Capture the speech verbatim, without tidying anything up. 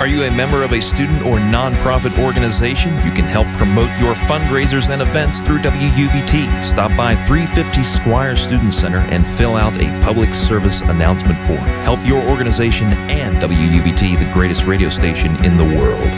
Are you a member of a student or nonprofit organization? You can help promote your fundraisers and events through W U V T. Stop by three fifty Squire Student Center and fill out a public service announcement form. Help your organization and W U V T, the greatest radio station in the world.